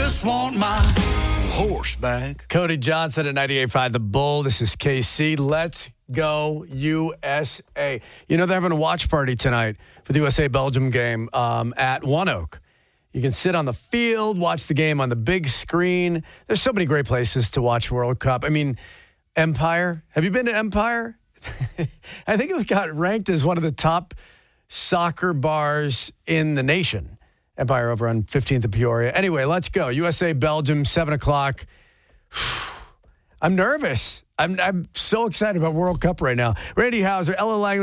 just want my horse back. Cody Johnson at 98.5 The Bull. This is KC. Let's go USA. You know, they're having a watch party tonight for the USA-Belgium game at One Oak. You can sit on the field, watch the game on the big screen. There's so many great places to watch World Cup. I mean, Empire. Have you been to Empire? I think it got ranked as one of the top soccer bars in the nation. Empire over on 15th and Peoria. Anyway, let's go. USA, Belgium, 7 o'clock. I'm nervous. I'm so excited about World Cup right now. Randy Hauser, Ella Langley.